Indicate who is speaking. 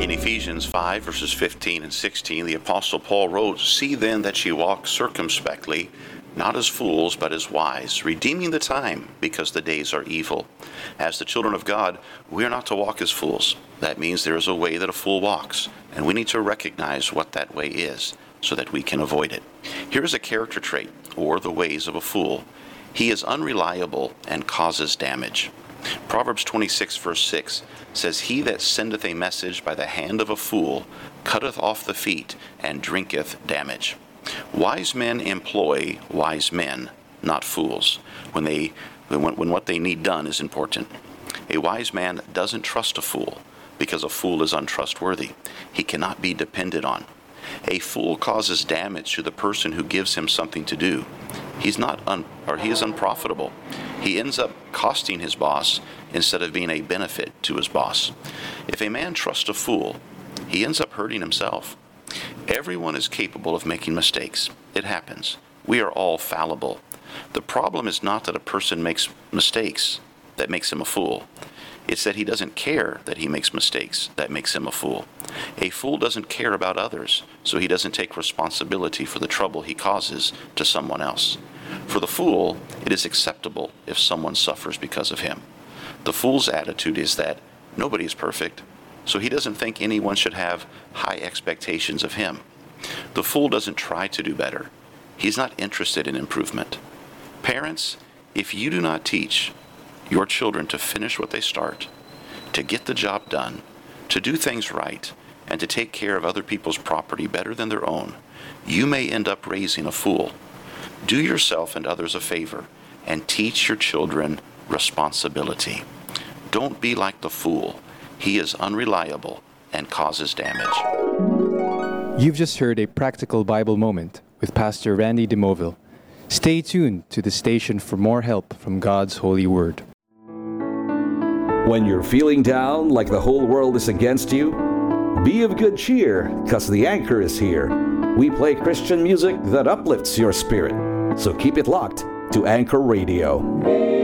Speaker 1: In Ephesians 5, verses 15 and 16, the Apostle Paul wrote, "See then that ye walk circumspectly, not as fools, but as wise, redeeming the time, because the days are evil." As the children of God, we are not to walk as fools. That means there is a way that a fool walks, and we need to recognize what that way is so that we can avoid it. Here is a character trait, or the ways of a fool. He is unreliable and causes damage. Proverbs 26, verse 6 says, "He that sendeth a message by the hand of a fool cutteth off the feet and drinketh damage." Wise men employ wise men, not fools, when what they need done is important. A wise man doesn't trust a fool, because a fool is untrustworthy. He cannot be depended on. A fool causes damage to the person who gives him something to do. He is unprofitable. He ends up costing his boss instead of being a benefit to his boss. If a man trusts a fool, he ends up hurting himself. Everyone is capable of making mistakes. It happens. We are all fallible. The problem is not that a person makes mistakes that makes him a fool. It's that he doesn't care that he makes mistakes that makes him a fool. A fool doesn't care about others, so he doesn't take responsibility for the trouble he causes to someone else. For the fool, it is acceptable if someone suffers because of him. The fool's attitude is that nobody is perfect, so he doesn't think anyone should have high expectations of him. The fool doesn't try to do better. He's not interested in improvement. Parents, if you do not teach your children to finish what they start, to get the job done, to do things right, and to take care of other people's property better than their own, you may end up raising a fool. Do yourself and others a favor and teach your children responsibility. Don't be like the fool. He is unreliable and causes damage.
Speaker 2: You've just heard a practical Bible moment with Pastor Randy DeMoville. Stay tuned to the station for more help from God's holy word.
Speaker 3: When you're feeling down like the whole world is against you, be of good cheer, because the anchor is here. We play Christian music that uplifts your spirit. So keep it locked to Anchor Radio.